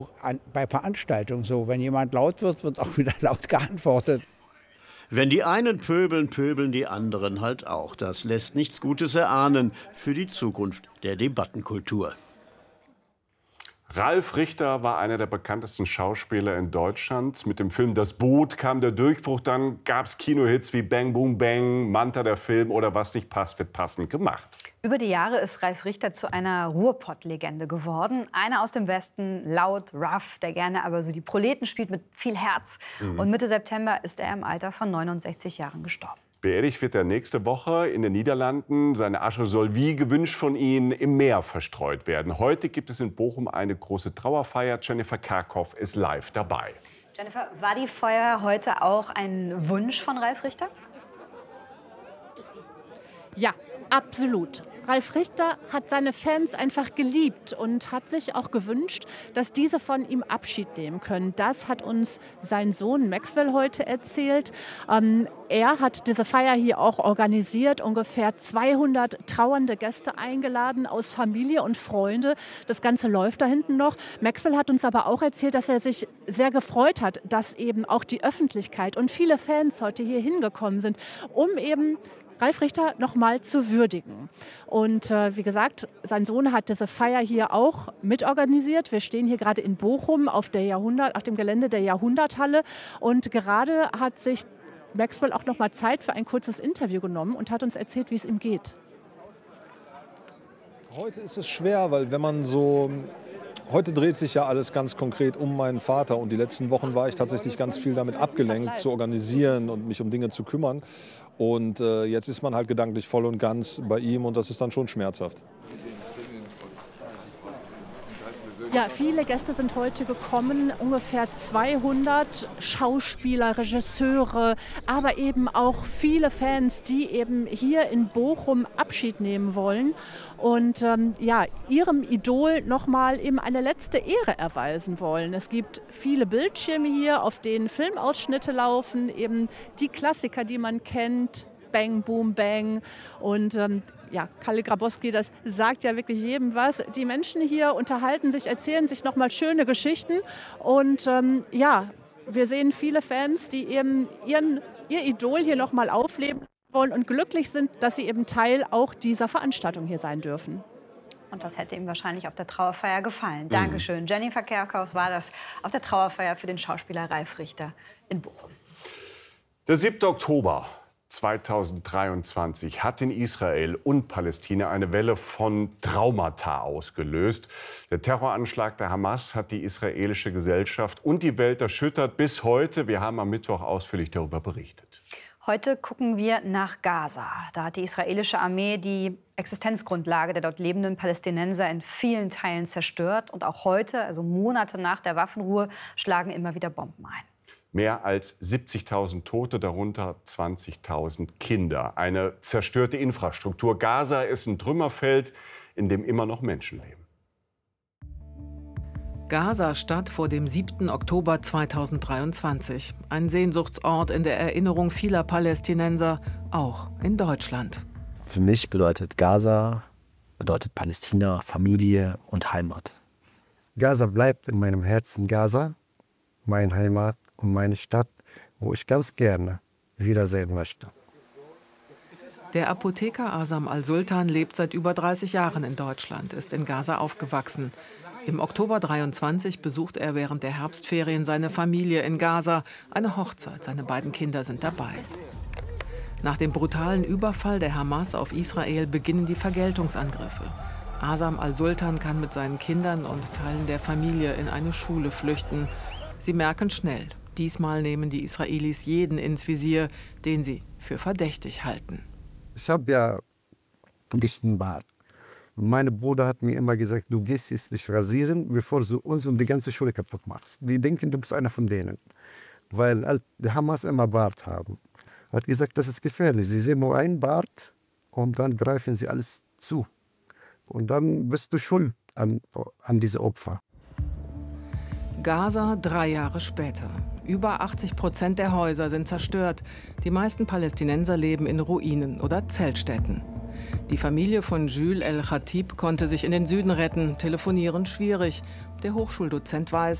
Bei Veranstaltungen so, wenn jemand laut wird, wird auch wieder laut geantwortet. Wenn die einen pöbeln, pöbeln die anderen halt auch. Das lässt nichts Gutes erahnen für die Zukunft der Debattenkultur. Ralf Richter war einer der bekanntesten Schauspieler in Deutschland. Mit dem Film Das Boot kam der Durchbruch. Dann gab es Kinohits wie Bang Boom Bang, Manta der Film oder Was nicht passt, wird passend gemacht. Über die Jahre ist Ralf Richter zu einer Ruhrpott-Legende geworden. Einer aus dem Westen, laut, rough, der gerne aber so die Proleten spielt mit viel Herz. Und Mitte September ist er im Alter von 69 Jahren gestorben. Beerdigt wird er nächste Woche in den Niederlanden. Seine Asche soll wie gewünscht von ihm im Meer verstreut werden. Heute gibt es in Bochum eine große Trauerfeier. Jennifer Kerkhoff ist live dabei. Jennifer, war die Feier heute auch ein Wunsch von Ralf Richter? Ja, absolut. Ralf Richter hat seine Fans einfach geliebt und hat sich auch gewünscht, dass diese von ihm Abschied nehmen können. Das hat uns sein Sohn Maxwell heute erzählt. Er hat diese Feier hier auch organisiert, ungefähr 200 trauernde Gäste eingeladen aus Familie und Freunde. Das Ganze läuft da hinten noch. Maxwell hat uns aber auch erzählt, dass er sich sehr gefreut hat, dass eben auch die Öffentlichkeit und viele Fans heute hier hingekommen sind, um eben Ralf Richter noch mal zu würdigen. Und wie gesagt, sein Sohn hat diese Feier hier auch mitorganisiert. Wir stehen hier gerade in Bochum auf dem Gelände der Jahrhunderthalle. Und gerade hat sich Maxwell auch noch mal Zeit für ein kurzes Interview genommen und hat uns erzählt, wie es ihm geht. Heute ist es schwer, weil heute dreht sich ja alles ganz konkret um meinen Vater und die letzten Wochen war ich tatsächlich ganz viel damit abgelenkt, zu organisieren und mich um Dinge zu kümmern. Und jetzt ist man halt gedanklich voll und ganz bei ihm und das ist dann schon schmerzhaft. Ja, viele Gäste sind heute gekommen, ungefähr 200 Schauspieler, Regisseure, aber eben auch viele Fans, die eben hier in Bochum Abschied nehmen wollen und ihrem Idol nochmal eben eine letzte Ehre erweisen wollen. Es gibt viele Bildschirme hier, auf denen Filmausschnitte laufen, eben die Klassiker, die man kennt, Bang, Boom, Bang und Kalle Grabowski, das sagt ja wirklich jedem was. Die Menschen hier unterhalten sich, erzählen sich noch mal schöne Geschichten. Und wir sehen viele Fans, die eben ihr Idol hier noch mal aufleben wollen und glücklich sind, dass sie eben Teil auch dieser Veranstaltung hier sein dürfen. Und das hätte ihm wahrscheinlich auf der Trauerfeier gefallen. Dankeschön. Jennifer Kerkhoff war das auf der Trauerfeier für den Schauspieler Ralf Richter in Bochum. Der 7. Oktober 2023 hat in Israel und Palästina eine Welle von Traumata ausgelöst. Der Terroranschlag der Hamas hat die israelische Gesellschaft und die Welt erschüttert bis heute. Wir haben am Mittwoch ausführlich darüber berichtet. Heute gucken wir nach Gaza. Da hat die israelische Armee die Existenzgrundlage der dort lebenden Palästinenser in vielen Teilen zerstört. Und auch heute, also Monate nach der Waffenruhe, schlagen immer wieder Bomben ein. Mehr als 70.000 Tote, darunter 20.000 Kinder. Eine zerstörte Infrastruktur. Gaza ist ein Trümmerfeld, in dem immer noch Menschen leben. Gaza-Stadt vor dem 7. Oktober 2023. Ein Sehnsuchtsort in der Erinnerung vieler Palästinenser, auch in Deutschland. Für mich bedeutet Gaza, Palästina, Familie und Heimat. Gaza bleibt in meinem Herzen Gaza, meine Heimat und meine Stadt, wo ich ganz gerne wiedersehen möchte. Der Apotheker Asam al-Sultan lebt seit über 30 Jahren in Deutschland, ist in Gaza aufgewachsen. Im Oktober 23 besucht er während der Herbstferien seine Familie in Gaza. Eine Hochzeit, seine beiden Kinder sind dabei. Nach dem brutalen Überfall der Hamas auf Israel beginnen die Vergeltungsangriffe. Asam al-Sultan kann mit seinen Kindern und Teilen der Familie in eine Schule flüchten. Sie merken schnell, diesmal nehmen die Israelis jeden ins Visier, den sie für verdächtig halten. Ich habe ja einen dichten Bart. Mein Bruder hat mir immer gesagt, du gehst jetzt nicht rasieren, bevor du uns und die ganze Schule kaputt machst. Die denken, du bist einer von denen. Weil die Hamas immer Bart haben. Er hat gesagt, das ist gefährlich. Sie sehen nur einen Bart und dann greifen sie alles zu. Und dann bist du schuld an diese Opfer. Gaza 3 Jahre später. Über 80% der Häuser sind zerstört. Die meisten Palästinenser leben in Ruinen oder Zeltstätten. Die Familie von Jules El-Khatib konnte sich in den Süden retten, telefonieren schwierig. Der Hochschuldozent weiß,